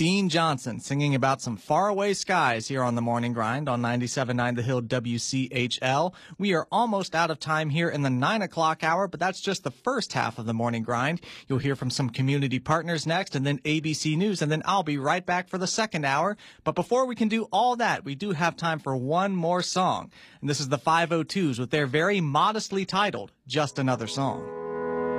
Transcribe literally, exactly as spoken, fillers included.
Dean Johnson singing about some faraway skies here on the Morning Grind on ninety-seven point nine The Hill W C H L. We are almost out of time here in the nine o'clock hour, but that's just the first half of the Morning Grind. You'll hear from some community partners next, and then A B C News, and then I'll be right back for the second hour. But before we can do all that, we do have time for one more song. And this is the five oh twos with their very modestly titled Just Another Song.